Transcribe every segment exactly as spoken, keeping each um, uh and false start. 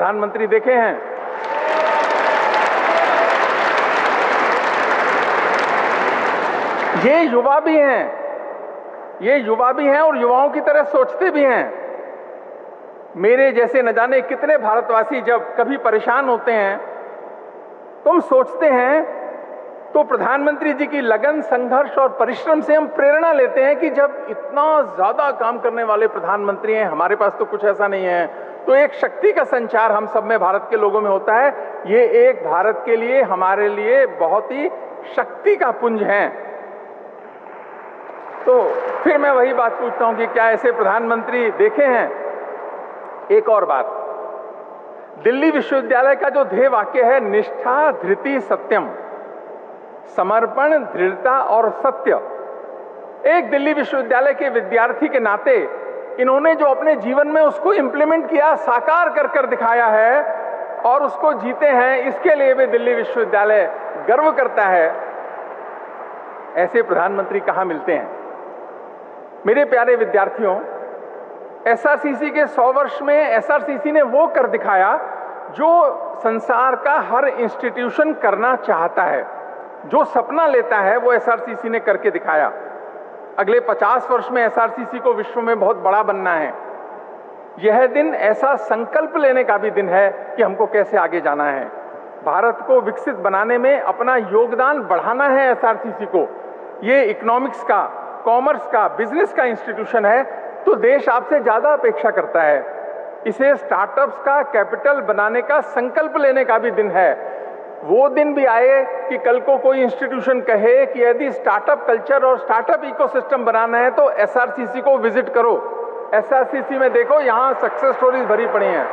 प्रधानमंत्री देखे हैं? ये युवा भी हैं, ये युवा भी हैं और युवाओं की तरह सोचते भी हैं। मेरे जैसे न जाने कितने भारतवासी जब कभी परेशान होते हैं तो हम सोचते हैं, तो प्रधानमंत्री जी की लगन, संघर्ष और परिश्रम से हम प्रेरणा लेते हैं कि जब इतना ज्यादा काम करने वाले प्रधानमंत्री हैं, हमारे पास तो कुछ ऐसा नहीं है, तो एक शक्ति का संचार हम सब में, भारत के लोगों में होता है। ये एक भारत के लिए, हमारे लिए बहुत ही शक्ति का पुंज है। तो फिर मैं वही बात पूछता हूं कि क्या ऐसे प्रधानमंत्री देखे हैं? एक और बात, दिल्ली विश्वविद्यालय का जो ध्येय वाक्य है, निष्ठा धृति सत्यम, समर्पण, दृढ़ता और सत्य, एक दिल्ली विश्वविद्यालय के विद्यार्थी के नाते इन्होंने जो अपने जीवन में उसको इंप्लीमेंट किया, साकार कर कर दिखाया है और उसको जीते हैं, इसके लिए भी दिल्ली विश्वविद्यालय गर्व करता है। ऐसे प्रधानमंत्री कहां मिलते हैं? मेरे प्यारे विद्यार्थियों, एसआरसीसी के सौ वर्ष में एसआरसीसी ने वो कर दिखाया जो संसार का हर इंस्टीट्यूशन करना चाहता है। जो सपना लेता है वो एसआरसीसी ने करके दिखाया। अगले पचास वर्ष में एसआरसीसी को विश्व में बहुत बड़ा बनना है। यह दिन ऐसा संकल्प लेने का भी दिन है कि हमको कैसे आगे जाना है। भारत को विकसित बनाने में अपना योगदान बढ़ाना है एसआरसीसी को। ये इकोनॉमिक्स का, कॉमर्स का, बिजनेस का इंस्टीट्यूशन है, तो देश आपसे ज्यादा अपेक्षा करता है। इसे स्टार्टअप्स का कैपिटल बनाने का संकल्प लेने का भी दिन है। वो दिन भी आए कि कल को कोई इंस्टीट्यूशन कहे कि यदि स्टार्टअप कल्चर और स्टार्टअप इकोसिस्टम बनाना है तो एसआरसीसी को विजिट करो। एसआरसीसी में देखो, यहां सक्सेस स्टोरीज भरी पड़ी हैं।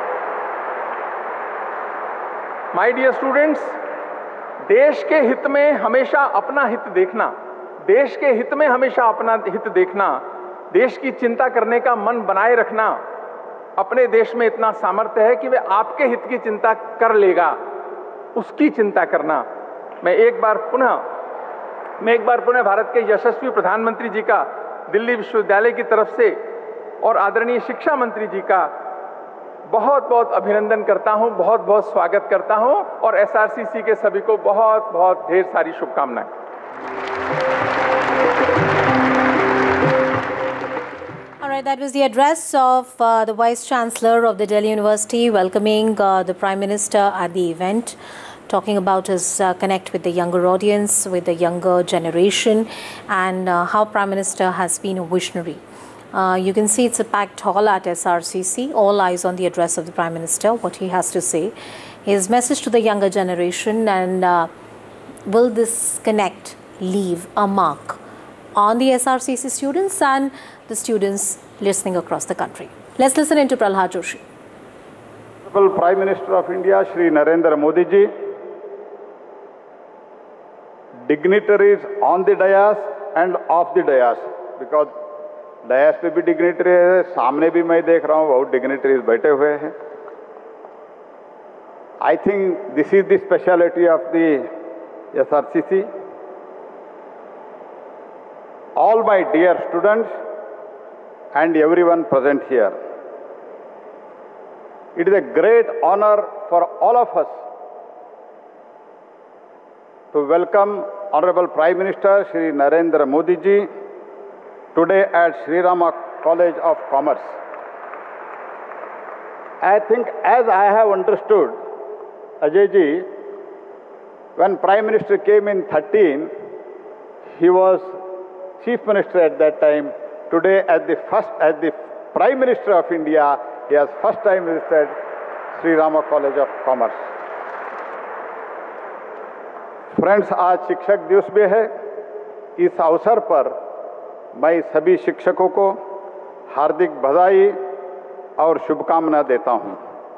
माय डियर स्टूडेंट्स, देश के हित में हमेशा अपना हित देखना, देश के हित में हमेशा अपना हित देखना, देश की चिंता करने का मन बनाए रखना। अपने देश में इतना सामर्थ्य है कि वे आपके हित की चिंता कर लेगा, उसकी चिंता करना। मैं एक बार पुनः मैं एक बार पुनः भारत के यशस्वी प्रधानमंत्री जी का दिल्ली विश्वविद्यालय की तरफ से और आदरणीय शिक्षा मंत्री जी का बहुत बहुत अभिनंदन करता हूं, बहुत बहुत स्वागत करता हूं और एसआरसीसी के सभी को बहुत बहुत ढेर सारी शुभकामनाएं। All right, that was the address of uh, the Vice Chancellor of the Delhi University welcoming uh, the Prime Minister at the event, talking about his uh, connect with the younger audience, with the younger generation, and uh, how Prime Minister has been a visionary. Uh, you can see it's a packed hall at S R C C, all eyes on the address of the Prime Minister, what he has to say, his message to the younger generation, and uh, will this connect leave a mark on the S R C C students and the students listening across the country. Let's listen into Prahlad Joshi. Honorable Prime Minister of India, Shri Narendra Modi ji, dignitaries on the dais and off the dais, because dais पे भी dignitary है, सामने भी मैं देख रहा हूँ बहुत dignitaries बैठे हुए हैं. I think this is the speciality of the S R C C. All my dear students and everyone present here, it is a great honor for all of us to welcome Honorable Prime Minister Shri Narendra Modi ji today at Sri Rama College of Commerce. I think, as I have understood, Ajay ji, when Prime Minister came in thirteen, he was Chief Minister at that time. Today, as the first, as the Prime Minister of India, he has first time visited Sri Rama College of Commerce. Friends, आज शिक्षक दिवस भी है। इस अवसर पर मैं सभी शिक्षकों को हार्दिक बधाई और शुभकामना देता हूं।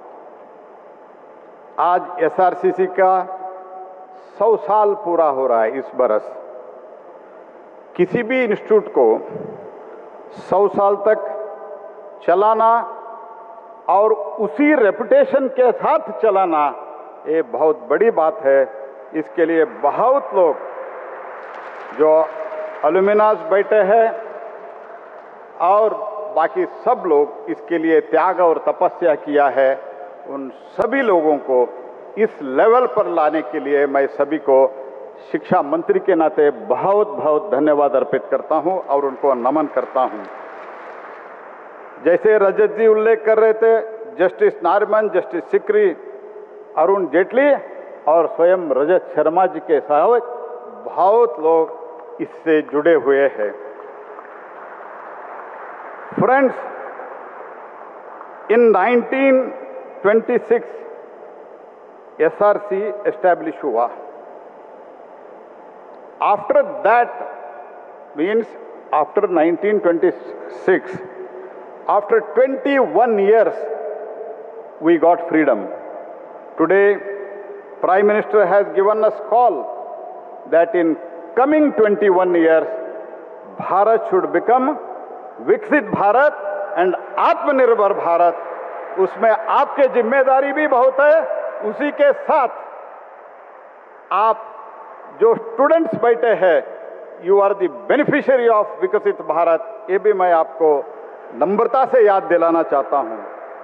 आज एसआरसीसी का सौ साल पूरा हो रहा है इस बरस। किसी भी इंस्टीट्यूट को सौ साल तक चलाना और उसी रेपुटेशन के साथ चलाना, ये बहुत बड़ी बात है। इसके लिए बहुत लोग जो अलुमिनास बैठे हैं और बाकी सब लोग इसके लिए त्याग और तपस्या किया है। उन सभी लोगों को इस लेवल पर लाने के लिए मैं सभी को शिक्षा मंत्री के नाते बहुत बहुत धन्यवाद अर्पित करता हूं और उनको नमन करता हूं। जैसे रजत जी उल्लेख कर रहे थे, जस्टिस नारिमन, जस्टिस सिकरी, अरुण जेटली और स्वयं रजत शर्मा जी के साथ बहुत लोग इससे जुड़े हुए हैं। Friends, in nineteen twenty six S R C establish हुआ। After that means after nineteen twenty six, after twenty-one years we got freedom. Today Prime Minister has given us call that in coming twenty-one years Bharat should become विकसित Bharat and आत्मनिर्भर भारत। उसमें आपके जिम्मेदारी भी बहुत है। उसी के साथ आप जो स्टूडेंट्स बैठे हैं, you are the beneficiary of विकसित भारत, ये भी मैं आपको नम्रता से याद दिलाना चाहता हूं।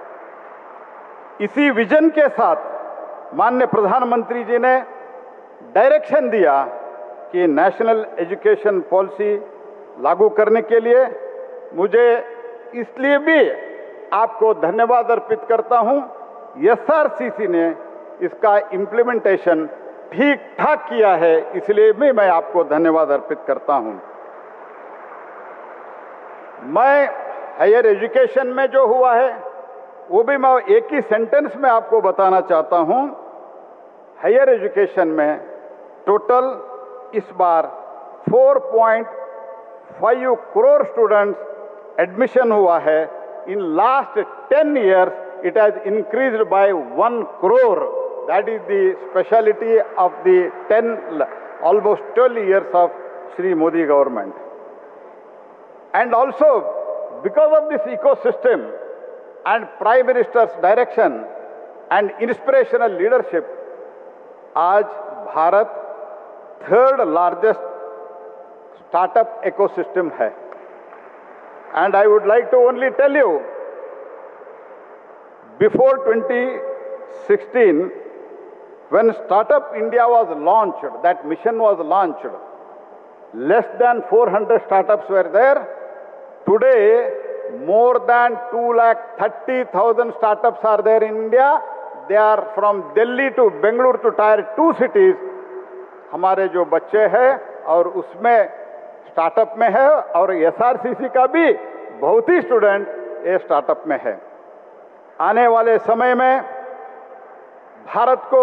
इसी विजन के साथ माननीय प्रधानमंत्री जी ने डायरेक्शन दिया कि नेशनल एजुकेशन पॉलिसी लागू करने के लिए मुझे इसलिए भी आपको धन्यवाद अर्पित करता हूं। एस आर सी सी ने इसका इम्प्लीमेंटेशन ठीक ठाक किया है, इसलिए भी मैं आपको धन्यवाद अर्पित करता हूं। मैं हायर एजुकेशन में जो हुआ है वो भी मैं एक ही सेंटेंस में आपको बताना चाहता हूं। हायर एजुकेशन में टोटल इस बार चार पॉइंट पाँच करोड़ स्टूडेंट्स एडमिशन हुआ है। In last ten years it has increased by one crore. That is the speciality of the ten almost twelve years of Shri Modi government. And also because of this ecosystem and Prime Minister's direction and inspirational leadership, आज Bharat third largest startup ecosystem है। And I would like to only tell you, before twenty sixteen, when Startup India was launched, that mission was launched, less than four hundred startups were there. Today, more than two lakh thirty thousand startups are there in India. They are from Delhi to Bengaluru to tier two cities. हमारे जो बच्चे हैं और उसमें startup में है, और S R C सी का भी बहुत ही स्टूडेंट ये स्टार्टअप में है। आने वाले समय में भारत को,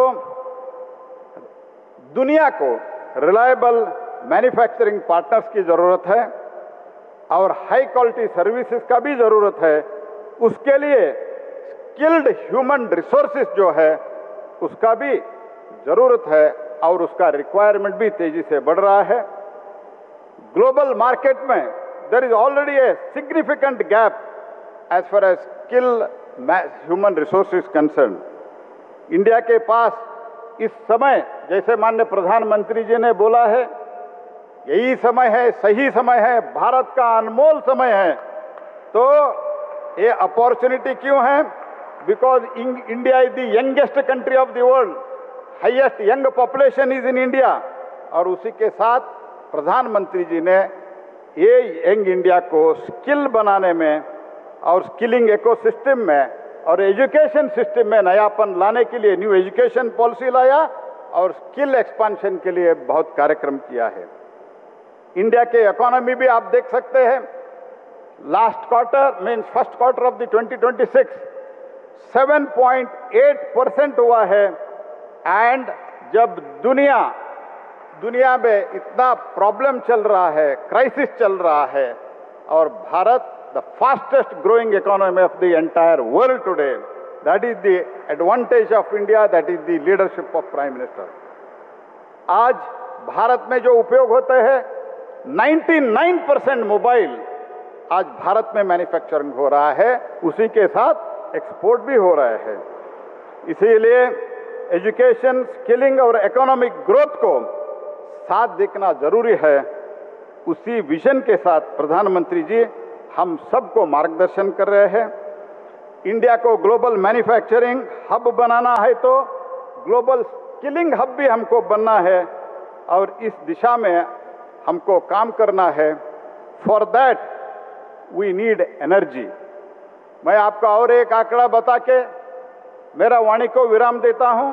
दुनिया को रिलायबल मैन्युफैक्चरिंग पार्टनर्स की जरूरत है और हाई क्वालिटी सर्विसेज का भी जरूरत है। उसके लिए स्किल्ड ह्यूमन रिसोर्सेज जो है उसका भी जरूरत है और उसका रिक्वायरमेंट भी तेजी से बढ़ रहा है। ग्लोबल मार्केट में there is already a significant gap as far as skill human resources concern. India के पास इस समय, जैसे माननीय प्रधानमंत्री जी ने बोला है, यही समय है, सही समय है, भारत का अनमोल समय है। तो ये अपॉर्चुनिटी क्यों है? Because India is the youngest country of the world, highest young population is in India. और उसी के साथ प्रधानमंत्री जी ने ये यंग इंडिया को स्किल बनाने में और स्किलिंग इकोसिस्टम में और एजुकेशन सिस्टम में नयापन लाने के लिए न्यू एजुकेशन पॉलिसी लाया और स्किल एक्सपांशन के लिए बहुत कार्यक्रम किया है। इंडिया के इकोनॉमी भी आप देख सकते हैं, last quarter means first quarter of the twenty twenty six seven point eight percent हुआ है। एंड जब दुनिया दुनिया में इतना प्रॉब्लम चल रहा है, क्राइसिस चल रहा है, और Bharat the fastest growing economy of the entire world today, that is the advantage of India, that is the leadership of prime minister. आज भारत में जो उपयोग होते हैं, निन्यानवे परसेंट मोबाइल आज भारत में मैन्युफैक्चरिंग हो रहा है, उसी के साथ एक्सपोर्ट भी हो रहा है। इसीलिए एजुकेशन, स्किलिंग और इकोनॉमिक ग्रोथ को साथ देखना जरूरी है। उसी विजन के साथ प्रधानमंत्री जी हम सबको मार्गदर्शन कर रहे हैं। इंडिया को ग्लोबल मैन्युफैक्चरिंग हब बनाना है तो ग्लोबल स्किलिंग हब भी हमको बनना है और इस दिशा में हमको काम करना है। For that we need energy. मैं आपका और एक आंकड़ा बता के मेरा वाणी को विराम देता हूं।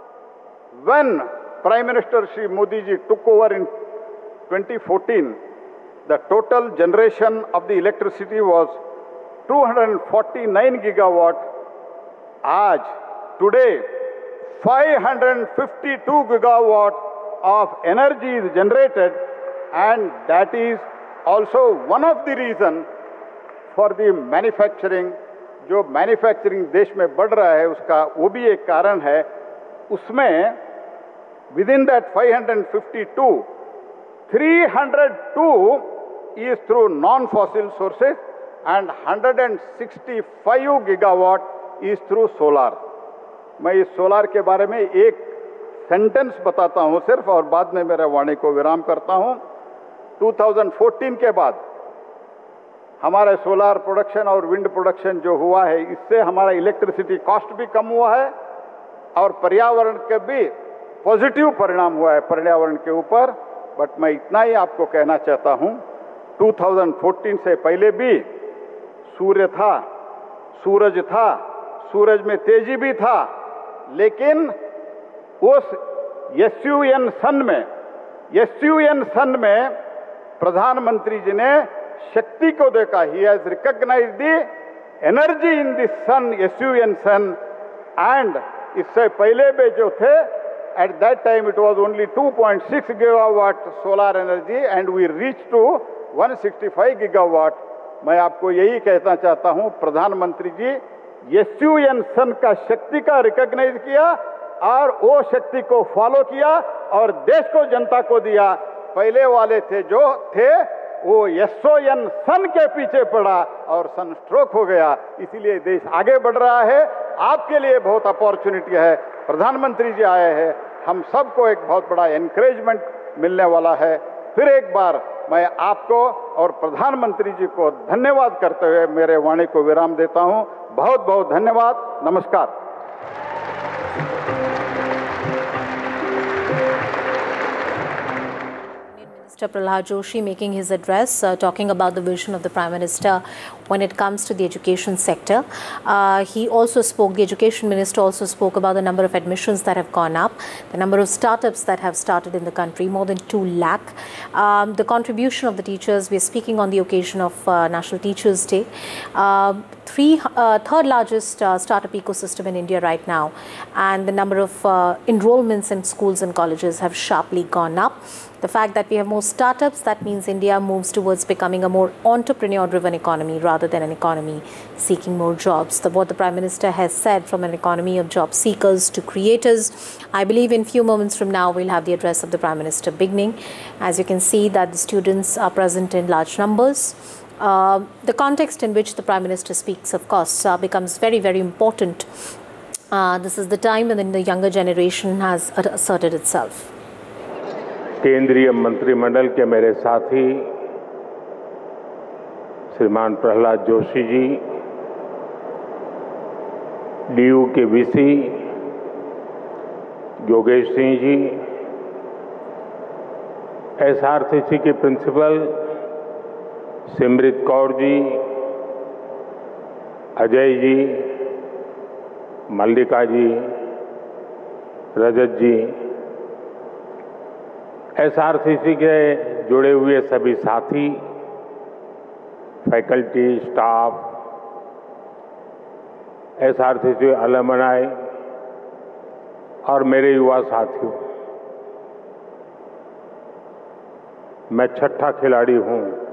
When prime minister Shri Modi ji took over in twenty fourteen, the total generation of the electricity was two hundred forty-nine gigawatt. आज today five hundred fifty-two gigawatt of energy is generated, and that is also one of the reason for the manufacturing. जो manufacturing देश में बढ़ रहा है उसका वो भी एक कारण है। उसमें with in that five hundred fifty-two, three hundred two is through non-fossil sources and one hundred sixty-five gigawatt is through solar. मैं इस सोलार के बारे में एक सेंटेंस बताता हूं सिर्फ और बाद में मेरे वाणी को विराम करता हूं। दो हज़ार चौदह के बाद हमारे सोलार प्रोडक्शन और विंड प्रोडक्शन जो हुआ है इससे हमारा इलेक्ट्रिसिटी कॉस्ट भी कम हुआ है और पर्यावरण के भी पॉजिटिव परिणाम हुआ है पर्यावरण के ऊपर। बट मैं इतना ही आपको कहना चाहता हूं, दो हज़ार चौदह से पहले भी सूर्य था, सूरज था, सूरज में तेजी भी था, लेकिन उस एस यू एन सन में एस यू एन सन में प्रधानमंत्री जी ने शक्ति को देखा। He has recognised the energy in the sun, S U N sun. And इससे पहले भी जो थे at that time it was only two point six gigawatt solar energy and we reached to one hundred sixty-five gigawatt. मैं आपको यही कहना चाहता हूं, प्रधानमंत्री जी एस यू एन सन का शक्ति का रिकॉग्नाइज किया और वो शक्ति को फॉलो किया और देश को जनता को दिया। पहले वाले थे जो थे वो एस ओ एन सन के पीछे पड़ा और सन स्ट्रोक हो गया। इसीलिए देश आगे बढ़ रहा है। आपके लिए बहुत अपॉर्चुनिटी है, प्रधानमंत्री जी आए हैं, हम सबको एक बहुत बड़ा एनकरेजमेंट मिलने वाला है। फिर एक बार मैं आपको और प्रधानमंत्री जी को धन्यवाद करते हुए मेरे वाणी को विराम देता हूं। बहुत बहुत धन्यवाद, नमस्कार। Minister Prahlad Joshi making his address, uh, talking about the vision of the Prime Minister when it comes to the education sector. Uh, he also spoke, the Education Minister also spoke about the number of admissions that have gone up, the number of startups that have started in the country, more than two lakh. Um, the contribution of the teachers, we are speaking on the occasion of uh, National Teachers Day. Uh, three, uh, third largest uh, startup ecosystem in India right now, and the number of uh, enrollments in schools and colleges have sharply gone up. The fact that we have more startups, that means India moves towards becoming a more entrepreneur-driven economy rather than an economy seeking more jobs. The, what the Prime Minister has said, from an economy of job seekers to creators. I believe in few moments from now we'll have the address of the Prime Minister beginning. As you can see that the students are present in large numbers. Uh, the context in which the Prime Minister speaks, of course, uh, becomes very, very important. Uh, this is the time when the younger generation has asserted itself. केंद्रीय मंत्रिमंडल के मेरे साथी श्रीमान Prahlad Joshi ji, D you के we C Yogesh Singh ji, S R C सी के principal सिमृत Kaur ji, Ajay ji, मल्लिका जी, रजत जी, S R C सी के जुड़े हुए सभी साथी, faculty, staff, S R C सी अलमनाई और मेरे युवा साथियों, मैं छठा खिलाड़ी हूं